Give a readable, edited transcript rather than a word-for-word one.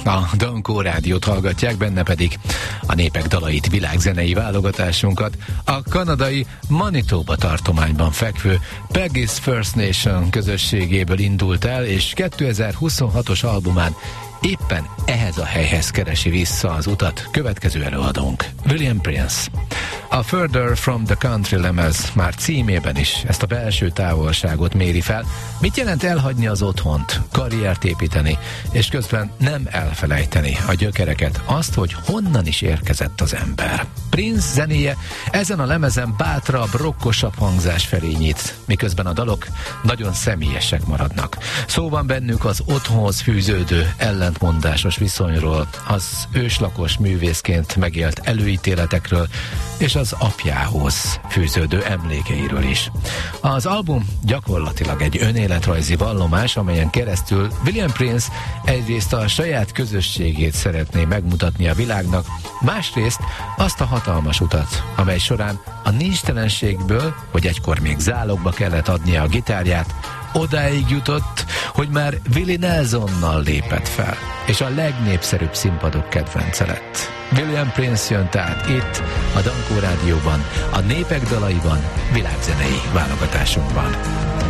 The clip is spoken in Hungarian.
A Dankó Rádiót hallgatják, benne pedig a Népek dalait, világzenei válogatásunkat. A kanadai Manitoba tartományban fekvő Peggy's First Nation közösségéből indult el, és 2026-os albumán éppen ehhez a helyhez keresi vissza az utat következő előadónk, William Prince. A Further from the Country lemez már címében is ezt a belső távolságot méri fel. Mit jelent elhagyni az otthont, karriert építeni, és közben nem elfelejteni a gyökereket, azt, hogy honnan is érkezett az ember. Prince zenéje ezen a lemezen bátrabb, rokkosabb hangzás felé nyit, miközben a dalok nagyon személyesek maradnak. Szó van bennük az otthonhoz fűződő ellentmondásos viszonyról, az őslakos művészként megélt előítéletekről, és az apjához fűződő emlékeiről is. Az album gyakorlatilag egy önéletrajzi vallomás, amelyen keresztül William Prince egyrészt a saját közösségét szeretné megmutatni a világnak, másrészt azt a hatalmas utat, amely során a nincstelenségből, hogy egykor még zálogba kellett adnia a gitárját, odáig jutott, hogy már Willie Nelsonnal lépett fel, és a legnépszerűbb színpadok kedvence lett. William Prince jön tehát itt, a Dankó Rádióban, a Népek dalaiban, világzenei válogatásunkban.